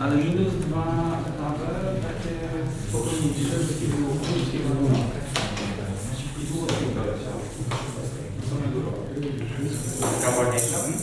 Ale minus 2 AB, takie spokojniejsze, takie było krótkie warunki. I długo się udało. Taka ładniejsza?